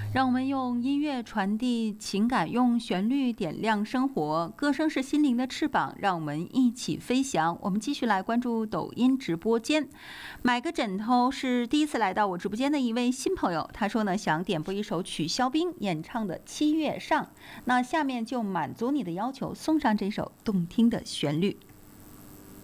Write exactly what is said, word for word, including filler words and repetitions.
让我们用音乐传递情感，用旋律点亮生活。歌声是心灵的翅膀，让我们一起飞翔。我们继续来关注抖音直播间。买个枕头是第一次来到我直播间的一位新朋友，他说呢，想点播一首曲肖冰演唱的《七月上》。那下面就满足你的要求，送上这首动听的旋律。